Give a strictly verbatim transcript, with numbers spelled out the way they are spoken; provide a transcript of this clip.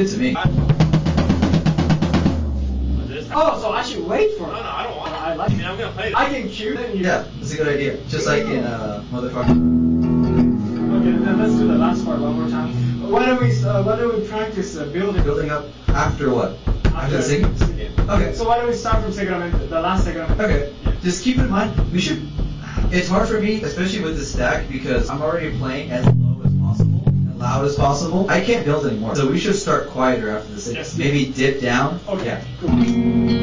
good to me. I, Oh, so I should wait for it. no, no, I don't want it. I like I mean, I'm gonna play it. I can cue then you. Yeah, that's a good idea. Just like in uh, motherfucker. Okay, then let's do the last part one more time. Why don't we uh, why don't we practice uh, building Building up after what? After the singing? singing. Okay. So why don't we start from segment, the last segment? Okay. Just keep in mind, we should. It's hard for me, especially with the stack, because I'm already playing as low as possible and loud as possible. I can't build anymore, so we should start quieter after the singing. Yes. Maybe dip down. Okay. Yeah. Cool.